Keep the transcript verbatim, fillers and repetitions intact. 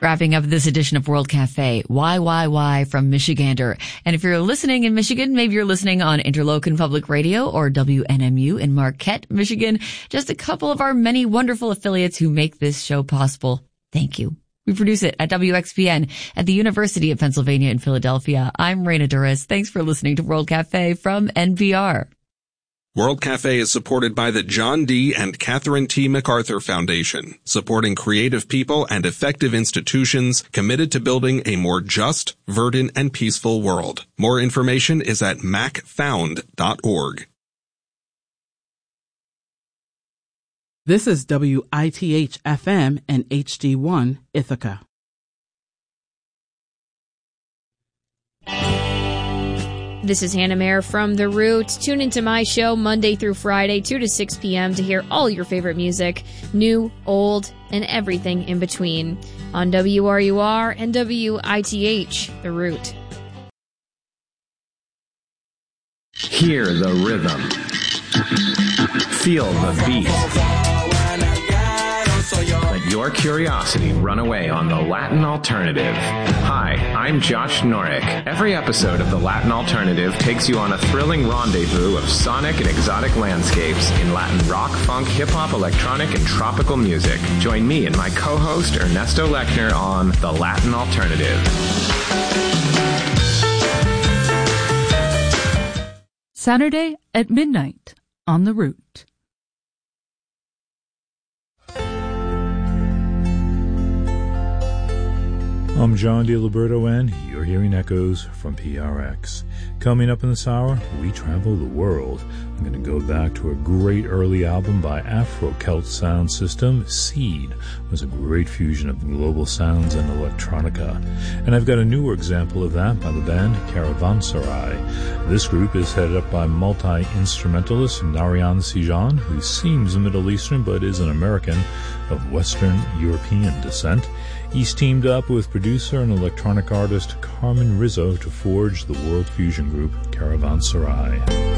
Wrapping up this edition of World Cafe, Y Y Y from Michigander. And if you're listening in Michigan, maybe you're listening on Interlochen Public Radio or W N M U in Marquette, Michigan. Just a couple of our many wonderful affiliates who make this show possible. Thank you. We produce it at W X P N at the University of Pennsylvania in Philadelphia. I'm Raina Duras. Thanks for listening to World Cafe from N P R. World Cafe is supported by the John D. and Catherine T. MacArthur Foundation, supporting creative people and effective institutions committed to building a more just, verdant, and peaceful world. More information is at mac found dot org. This is W I T H F M and H D one Ithaca. This is Hannah Mayer from The Root. Tune into my show Monday through Friday, two to six p.m. to hear all your favorite music, new, old, and everything in between on W R U R and W I T H, The Root. Hear the rhythm. Feel the beat. Let your curiosity run away on the Latin Alternative. Hi, I'm Josh Norick. Every episode of the Latin Alternative takes you on a thrilling rendezvous of sonic and exotic landscapes in Latin rock, funk, hip-hop, electronic, and tropical music. Join me and my co-host Ernesto Lechner on the Latin Alternative. Saturday at midnight on The Root. I'm John DiLiberto, and you're hearing echoes from P R X. Coming up in this hour, we travel the world. I'm going to go back to a great early album by Afro-Celt sound system. Seed was a great fusion of global sounds and electronica. And I've got a newer example of that by the band Caravanserai. This group is headed up by multi-instrumentalist Narayan Sijan, who seems Middle Eastern but is an American of Western European descent. He's teamed up with producer and electronic artist Carmen Rizzo to forge the world fusion group Caravanserai.